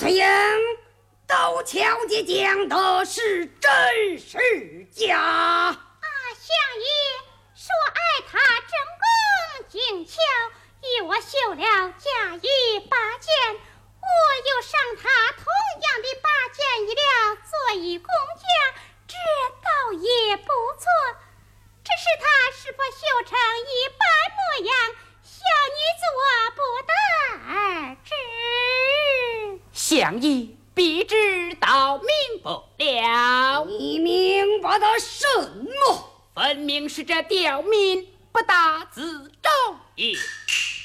崔英，窦乔姐讲的是真是假？ 相爷说爱他真工精巧，与我绣了假衣八件，我又赏他同样的八件一了，做一公家，这倒也不错。只是他是否绣成一般模样，小女子我不得而知。 相爷必知道明不了。 你明白的什么？ 分明是这刁民不打自招也。